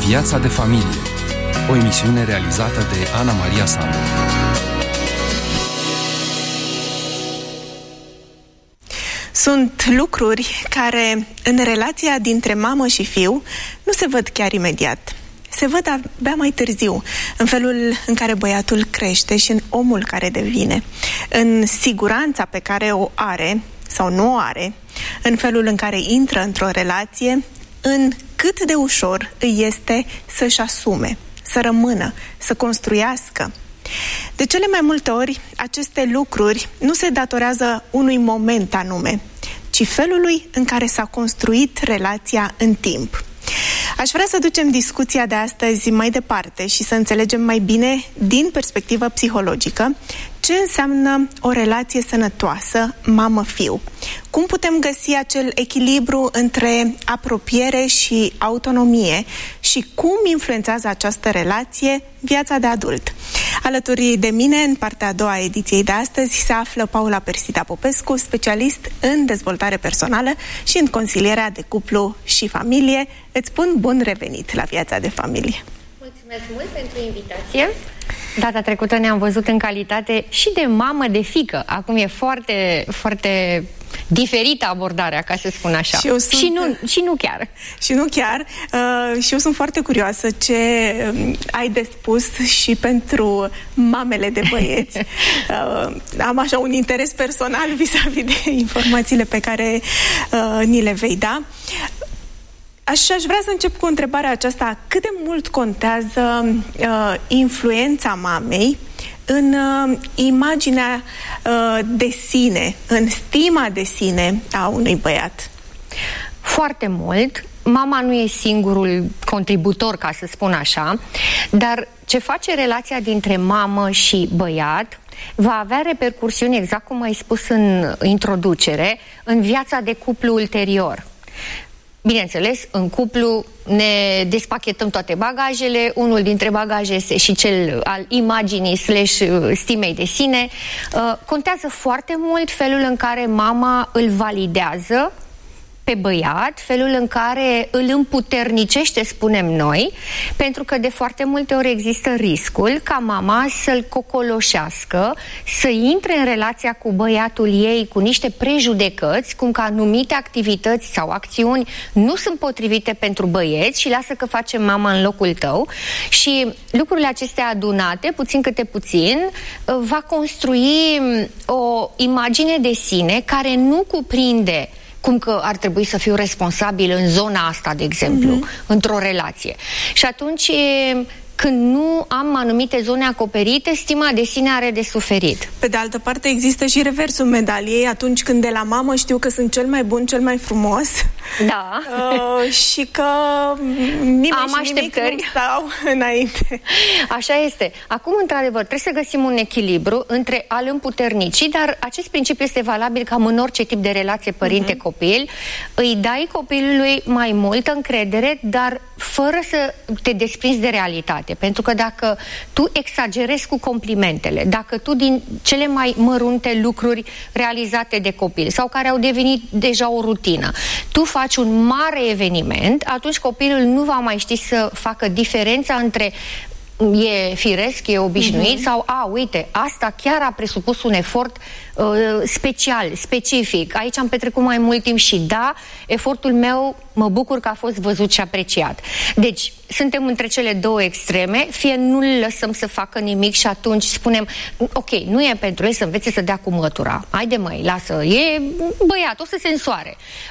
Viața de familie, o emisiune realizată de Ana Maria Sandu. Sunt lucruri care în relația dintre mamă și fiu nu se văd chiar imediat. Se văd abia mai târziu, în felul în care băiatul crește și în omul care devine, în siguranța pe care o are sau nu o are, în felul în care intră într-o relație, în cât de ușor îi este să-și asume, să rămână, să construiască. De cele mai multe ori, aceste lucruri nu se datorează unui moment anume, ci felului în care s-a construit relația în timp. Aș vrea să ducem discuția de astăzi mai departe și să înțelegem mai bine, din perspectivă psihologică, ce înseamnă o relație sănătoasă mamă-fiu. Cum putem găsi acel echilibru între apropiere și autonomie și cum influențează această relație viața de adult. Alături de mine, în partea a doua a ediției de astăzi, se află Paula Persida Popescu, specialist în dezvoltare personală și în consilierea de cuplu și familie. Îți spun bun revenit la Viața de Familie. Mulțumesc mult pentru invitație. Data trecută ne-am văzut în calitate și de mamă de fiică. Acum e foarte, foarte diferită abordarea, ca să spun așa. Și nu chiar. Și nu chiar. Și eu sunt foarte curioasă ce ai de spus și pentru mamele de băieți. Am așa un interes personal vis-a-vis de informațiile pe care ni le vei da. Aș vrea să încep cu întrebarea aceasta. Cât de mult contează influența mamei în imaginea de sine, în stima de sine a unui băiat? Foarte mult. Mama nu e singurul contributor, ca să spun așa, dar ce face relația dintre mamă și băiat va avea repercursiuni, exact cum ai spus în introducere, în viața de cuplu ulterior. Bineînțeles, în cuplu ne despachetăm toate bagajele, unul dintre bagaje este și cel al imaginii / stimei de sine. Contează foarte mult felul în care mama îl validează pe băiat, felul în care îl împuternicește, spunem noi, pentru că de foarte multe ori există riscul ca mama să-l cocoloșească, să intre în relația cu băiatul ei cu niște prejudecăți, cum că anumite activități sau acțiuni nu sunt potrivite pentru băieți și lasă că face mama în locul tău. Și lucrurile acestea adunate, puțin câte puțin, va construi o imagine de sine care nu cuprinde cum că ar trebui să fiu responsabil în zona asta, de exemplu, într-o relație. Și atunci, când nu am anumite zone acoperite, stima de sine are de suferit. Pe de altă parte, există și reversul medaliei, atunci când de la mamă știu că sunt cel mai bun, cel mai frumos. Da. Și că nimeni și nimic nu stau înainte. Așa este. Acum, într-adevăr, trebuie să găsim un echilibru între a-l împuternici, dar acest principiu este valabil cam în orice tip de relație părinte-copil. Îi dai copilului mai multă încredere, dar fără să te desprinzi de realitate. Pentru că dacă tu exagerezi cu complimentele, dacă tu din cele mai mărunte lucruri realizate de copil sau care au devenit deja o rutină, tu faci un mare eveniment, atunci copilul nu va mai ști să facă diferența între e firesc, e obișnuit sau, uite, asta chiar a presupus un efort special, specific. Aici am petrecut mai mult timp și da, efortul meu mă bucur că a fost văzut și apreciat. Deci, suntem între cele două extreme, fie nu-l lăsăm să facă nimic și atunci spunem, ok, nu e pentru el să învețe să dea cu mătura. Haide măi, lasă, e băiat, o să se însoare.